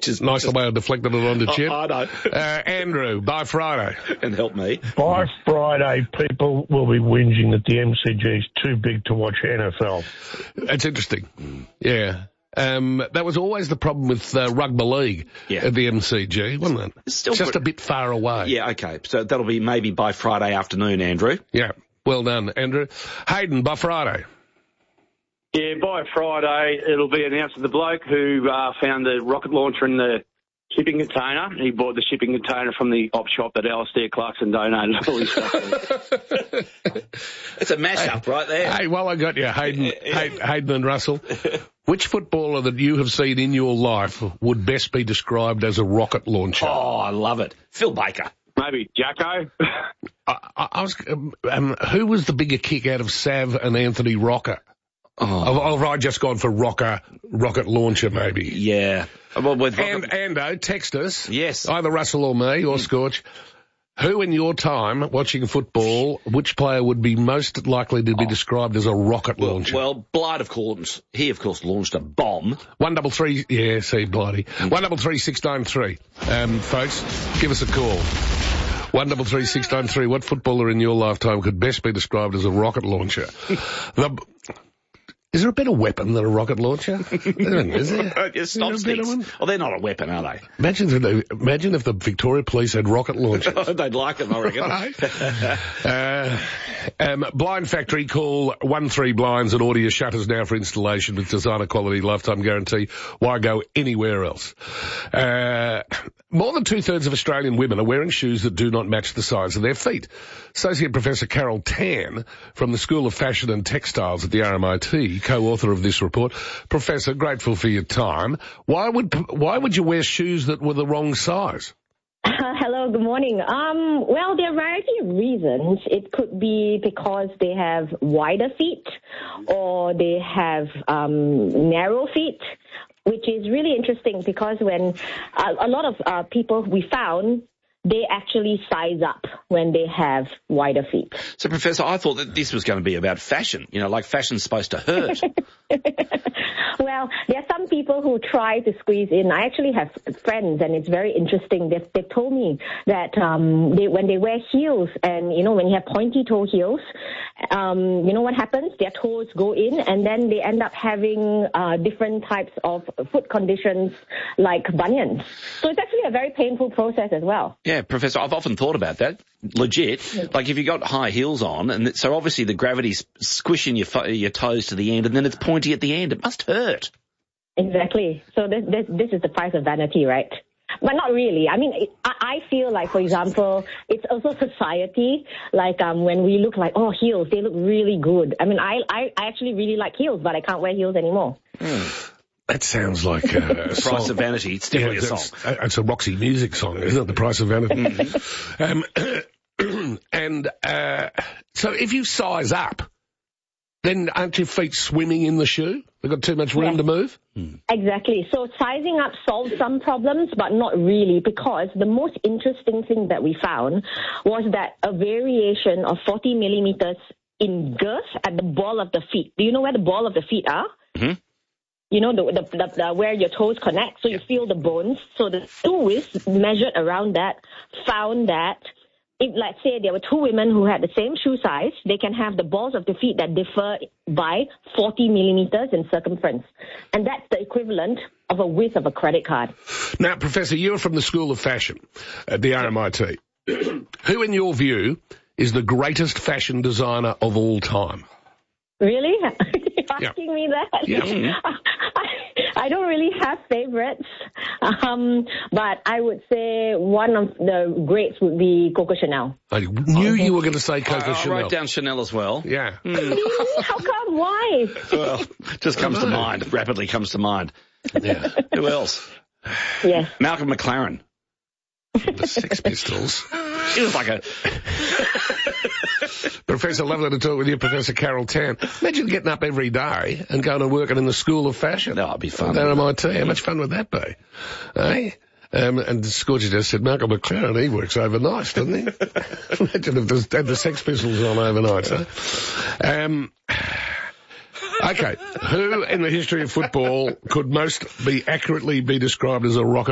which is nice the way I deflected it onto Chip. I know. Andrew, by Friday. And help me. By Friday, people will be whinging that the MCG is too big to watch NFL. That's interesting. Yeah. That was always the problem with rugby league at the MCG, wasn't it? It's just a bit far away. Yeah, okay. So that'll be maybe by Friday afternoon, Andrew. Yeah. Well done, Andrew. Hayden, by Friday. Yeah, by Friday, it'll be announced that the bloke who found the rocket launcher in the shipping container, he bought the shipping container from the op shop that Alistair Clarkson donated all his stuff in. It's a mash-up right there. Hey, well, I got you, Hayden and Russell. Which footballer that you have seen in your life would best be described as a rocket launcher? Oh, I love it. Phil Baker. Maybe Jacko. I was, who was the bigger kick out of Sav and Anthony Rocker? Oh. Have I just gone for rocket launcher, maybe? Yeah. Well, Ando, text us. Yes. Either Russell or me or Scorch. Who in your time watching football, which player would be most likely to be described as a rocket launcher? Well, Blyde, of course, he, of course, launched a bomb. 133, yeah, see, Blyde. 133693. Folks, give us a call. 133693. What footballer in your lifetime could best be described as a rocket launcher? Is there a better weapon than a rocket launcher? Is there? Stop sticks. Oh, they're not a weapon, are they? Imagine if the Victoria Police had rocket launchers. They'd like them, I reckon. Blind Factory, call 13 Blinds and order your shutters now for installation with designer quality, lifetime guarantee. Why go anywhere else? More than 2/3 of Australian women are wearing shoes that do not match the size of their feet. Associate Professor Carol Tan from the School of Fashion and Textiles at the RMIT, co-author of this report. Professor, grateful for your time. Why would you wear shoes that were the wrong size? Hello, good morning. Well, there are a variety of reasons. It could be because they have wider feet or they have narrow feet, which is really interesting because when a lot of people we found, they actually size up when they have wider feet. So, Professor, I thought that this was going to be about fashion, like fashion's supposed to hurt. Well, there are some people who try to squeeze in. I actually have friends, and it's very interesting. They've told me that when they wear heels and, when you have pointy-toe heels, you know what happens? Their toes go in, and then they end up having different types of foot conditions like bunions. So it's actually a very painful process as well. Yeah, Professor, I've often thought about that. Legit. Like if you got high heels on, and so obviously the gravity's squishing your toes to the end, and then it's pointy at the end. It must hurt. Exactly. So this is the price of vanity, right? But not really. I mean, I feel like, for example, it's also society. Like when we look like, heels, they look really good. I mean, I actually really like heels, but I can't wear heels anymore. That sounds like a The Price of Vanity. It's definitely a song. It's a Roxy Music song, isn't it? The Price of Vanity. So if you size up, then aren't your feet swimming in the shoe? They've got too much room to move? Exactly. So sizing up solves some problems, but not really, because the most interesting thing that we found was that a variation of 40 millimeters in girth at the ball of the feet. Do you know where the ball of the feet are? Mm-hmm. You know, the where your toes connect, so you feel the bones. So the scientists measured around that, found that if, let's say, there were two women who had the same shoe size, they can have the balls of the feet that differ by 40 millimeters in circumference. And that's the equivalent of a width of a credit card. Now, Professor, you're from the School of Fashion at the RMIT. Who, in your view, is the greatest fashion designer of all time? Really? Asking me that? Yeah. I don't really have favorites, but I would say one of the greats would be Coco Chanel. I knew you were going to say Coco Chanel. I wrote down Chanel as well. Yeah. How come? Why? Well, just comes to mind. Rapidly comes to mind. Yeah. Who else? Yes. Malcolm McLaren. The Sex Pistols. He was like a... Professor, lovely to talk with you, Professor Carol Tan. Imagine getting up every day and going and working in the School of Fashion. That'd be fun. At RMIT. How much fun would that be? Eh? And Scorchy just said, Malcolm McLaren, he works overnight, doesn't he? Imagine if they had the Sex Pistols on overnight, huh? Okay, who in the history of football could most accurately be described as a rocket